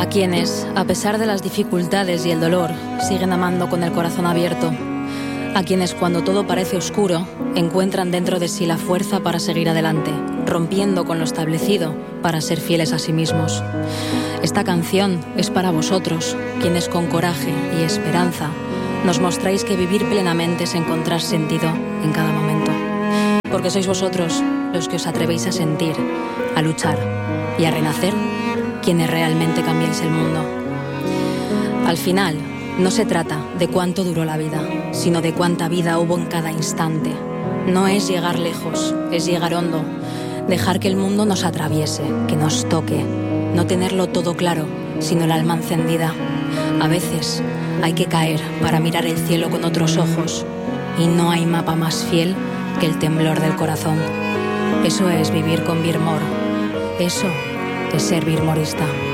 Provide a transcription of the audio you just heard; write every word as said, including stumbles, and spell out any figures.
A quienes, a pesar de las dificultades y el dolor, siguen amando con el corazón abierto. A quienes, cuando todo parece oscuro, encuentran dentro de sí la fuerza para seguir adelante, rompiendo con lo establecido para ser fieles a sí mismos. Esta canción es para vosotros, quienes con coraje y esperanza nos mostráis que vivir plenamente es encontrar sentido en cada momento. Porque sois vosotros los que os atrevéis a sentir, a luchar y a renacer, quienes realmente cambiáis el mundo. Al final, no se trata de cuánto duró la vida, sino de cuánta vida hubo en cada instante. No es llegar lejos, es llegar hondo, dejar que el mundo nos atraviese, que nos toque, no tenerlo todo claro, sino el alma encendida. A veces hay que caer para mirar el cielo con otros ojos, y no hay mapa más fiel que el temblor del corazón. Eso es vivir con Birmor. Eso es ser birmorista.